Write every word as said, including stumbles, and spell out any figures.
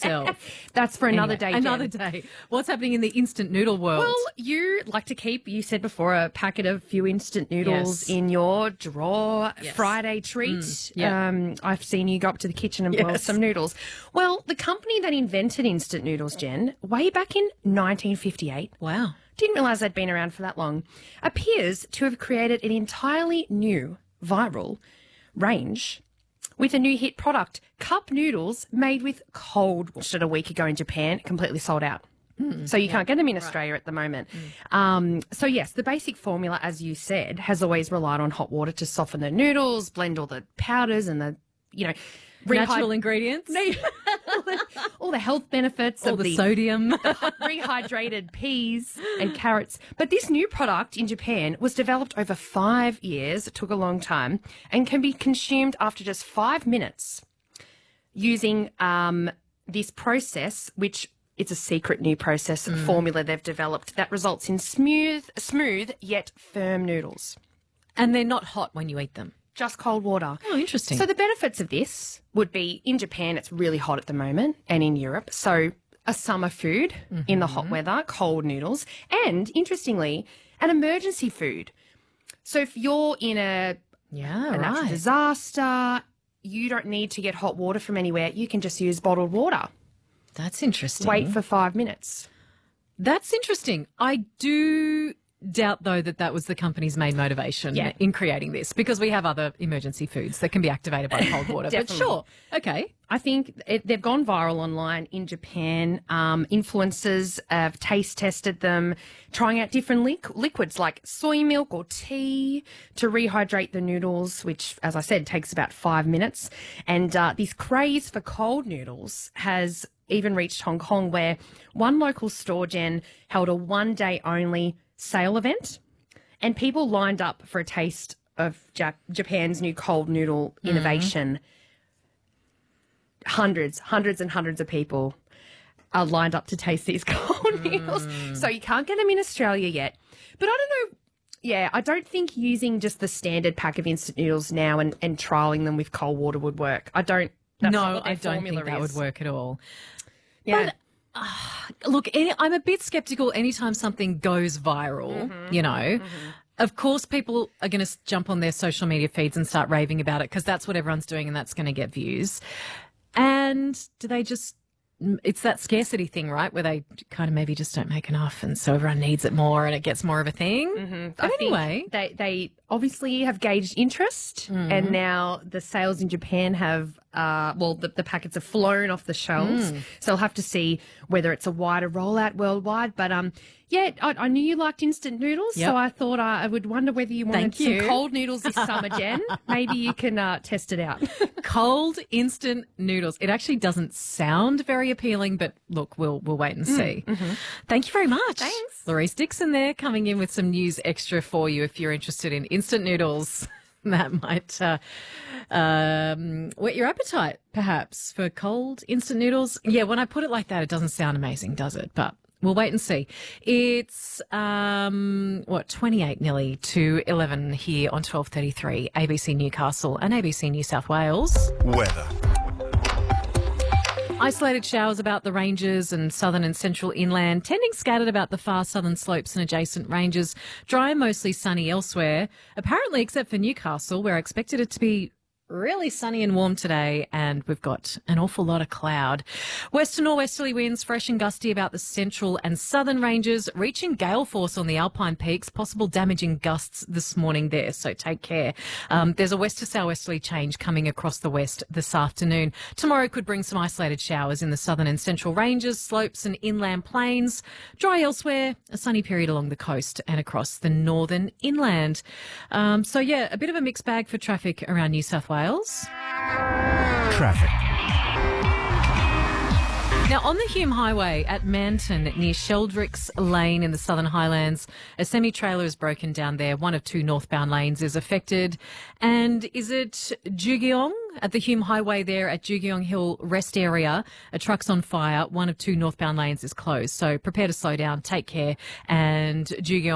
yourself. That's for another Anyway, day, Jen. Another day. What's happening in the instant noodle world? Well, you like to keep, you said before, a packet of few instant noodles Yes. in your drawer. Yes. Friday treat. Mm, yeah. um, I've seen you go up to the kitchen and boil Yes. some noodles. Well, the company that invented instant noodles, Jen, way back in nineteen fifty-eight, Wow. didn't realise they'd been around for that long, appears to have created an entirely new viral range with a new hit product, cup noodles made with cold water. A week ago in Japan, completely sold out. Mm, So you can't get them in Australia at the moment. Mm. Um, so, yes, the basic formula, as you said, has always relied on hot water to soften the noodles, blend all the powders and the, you know, Natural rehy- ingredients. all the health benefits All of the, the sodium. rehydrated peas and carrots. But this new product in Japan was developed over five years. It took a long time and can be consumed after just five minutes using um, this process, which it's a secret new process formula they've developed that results in smooth, smooth yet firm noodles. And they're not hot when you eat them. Just cold water. Oh, interesting. So the benefits of this would be in Japan, it's really hot at the moment, and in Europe. So a summer food in the hot weather, cold noodles, and interestingly, an emergency food. So if you're in a, yeah, a natural right. disaster, you don't need to get hot water from anywhere. You can just use bottled water. That's interesting. Wait for five minutes. That's interesting. I do doubt, though, that that was the company's main motivation Yeah. in creating this, because we have other emergency foods that can be activated by cold water. But Definitely. sure, okay. I think it, they've gone viral online in Japan. Um, influencers have taste tested them, trying out different li- liquids like soy milk or tea to rehydrate the noodles, which, as I said, takes about five minutes. And uh, this craze for cold noodles has even reached Hong Kong, where one local store, Jen, held a one-day only sale event, and people lined up for a taste of Jap- Japan's new cold noodle innovation. Hundreds, hundreds and hundreds of people are lined up to taste these cold noodles. So you can't get them in Australia yet. But I don't know. Yeah, I don't think using just the standard pack of instant noodles now and, and trialling them with cold water would work. I don't. That's not No, what their I don't think formula that is. would work at all. Yeah. But look, any, I'm a bit skeptical anytime something goes viral, Mm-hmm. you know. Of course, people are going to jump on their social media feeds and start raving about it because that's what everyone's doing and that's going to get views. And do they just, it's that scarcity thing, right, where they kind of maybe just don't make enough and so everyone needs it more and it gets more of a thing. Mm-hmm. But anyway. They, they obviously have gauged interest, and now the sales in Japan have, uh, well, the, the packets have flown off the shelves. Mm. So we'll have to see whether it's a wider rollout worldwide. But um, yeah, I, I knew you liked instant noodles, Yep. so I thought uh, I would wonder whether you wanted Thank you. some cold noodles this summer, Jen. Maybe you can uh, test it out. Cold instant noodles. It actually doesn't sound very appealing, but look, we'll we'll wait and see. Thank you very much. Thanks. Louise Dixon there, coming in with some news extra for you if you're interested in instant noodles. That might uh, um, whet your appetite, perhaps, for cold instant noodles. Yeah, when I put it like that, it doesn't sound amazing, does it? But we'll wait and see. It's, um, what, twenty-eight nearly to eleven here on twelve thirty-three, A B C Newcastle and A B C New South Wales. Weather. Isolated showers about the ranges and southern and central inland, tending scattered about the far southern slopes and adjacent ranges. Dry and mostly sunny elsewhere, apparently except for Newcastle, where I expected it to be really sunny and warm today, and we've got an awful lot of cloud. West to norwesterly winds, fresh and gusty about the central and southern ranges, reaching gale force on the alpine peaks, possible damaging gusts this morning there, so take care. Um, there's a west to southwesterly change coming across the west this afternoon. Tomorrow could bring some isolated showers in the southern and central ranges, slopes and inland plains. Dry elsewhere, a sunny period along the coast and across the northern inland. Um, so yeah, a bit of a mixed bag for traffic around New South Wales. Traffic. Now, on the Hume Highway at Manton near Sheldricks Lane in the Southern Highlands, a semi-trailer is broken down there. One of two northbound lanes is affected. And is it Jugeong at the Hume Highway there at Jugeong Hill Rest Area? A truck's on fire. One of two northbound lanes is closed. So prepare to slow down, take care. And Jugeong